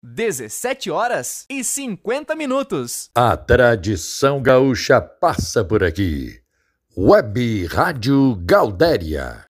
17h50. A tradição gaúcha passa por aqui. Web Rádio Galdéria.